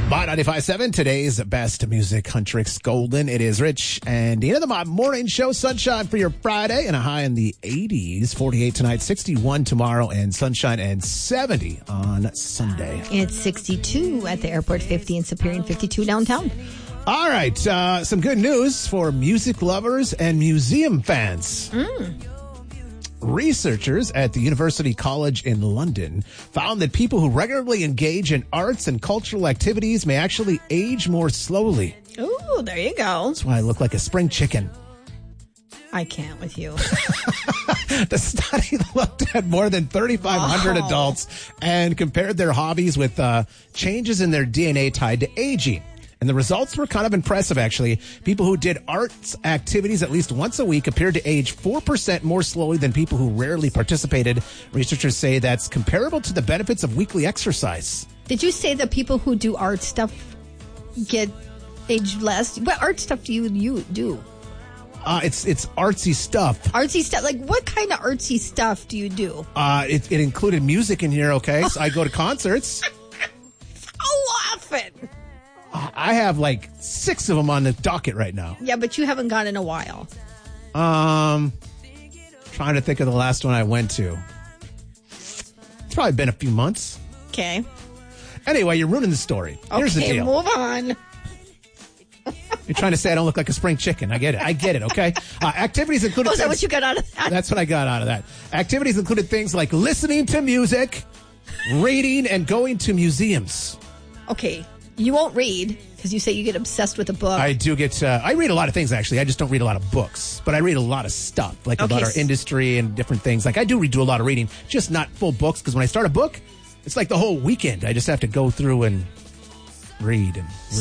By 95.7, today's best music, Huntrix Golden. It is Rich and Dina, the morning show. Sunshine for your Friday and a high in the 80s. 48 tonight, 61 tomorrow, and sunshine and 70 on Sunday. It's 62 at the airport, 50 in Superior, 52 downtown. All right, some good news for music lovers and museum fans. Researchers at the University College in London found that people who regularly engage in arts and cultural activities may actually age more slowly. Ooh, there you go. That's why I look like a spring chicken. I can't with you. The study looked at more than 3,500 adults and compared their hobbies with changes in their DNA tied to aging. And the results were kind of impressive, actually. People who did arts activities at least once a week appeared to age 4% more slowly than people who rarely participated. Researchers say that's comparable to the benefits of weekly exercise. Did you say that people who do art stuff get aged less? What art stuff do you do? It's artsy stuff. Artsy stuff? Like, what kind of artsy stuff do you do? It included music in here, okay? So I go to concerts. How often? I have like 6 of them on the docket right now. Yeah, but you haven't gone in a while. Trying to think of the last one I went to. It's probably been a few months. Okay. Anyway, you're ruining the story. Here's the deal. Move on. You're trying to say I don't look like a spring chicken. I get it, okay? Activities included... Oh, is that what you got out of that? That's what I got out of that. Activities included things like listening to music, reading, and going to museums. Okay. You won't read because you say you get obsessed with a book. I do get... I read a lot of things, actually. I just don't read a lot of books. But I read a lot of stuff, like about our industry and different things. Like, I do a lot of reading, just not full books, because when I start a book, it's like the whole weekend. I just have to go through and read and